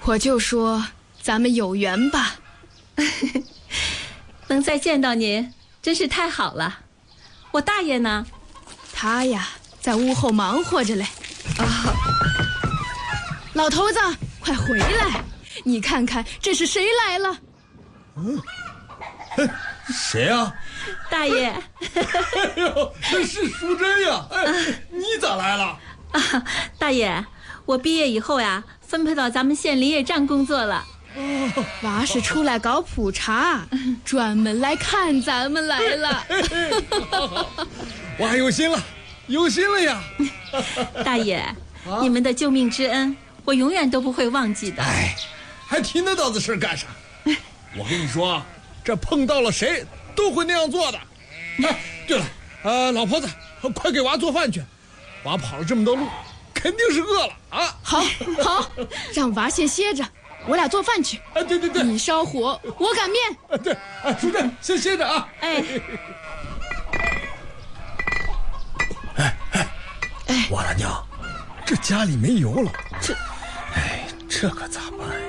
我就说咱们有缘吧。 能再见到您，真是太好了。我大爷呢？ 他呀，在屋后忙活着嘞。老头子，快回来！你看看这是谁来了？ 谁啊？ 大爷。 哎呦，是淑珍呀！你咋来了？ 大爷，我毕业以后呀，分配到咱们县林业站工作了。 娃是出来搞普查，专门来看咱们来了。 我还有心了，有心了呀！ 大爷，你们的救命之恩，我永远都不会忘记的。 哎，还提那档子事干啥？我跟你说，这碰到了谁都会那样做的。哎，对了，老婆子，快给娃做饭去，娃跑了这么多路，肯定是饿了啊！ 好，让娃先歇着。我俩做饭去。 对， 你烧火，我擀面。 对，淑珍先歇着啊。 哎， 娃大娘，这家里没油了，这可咋办呀？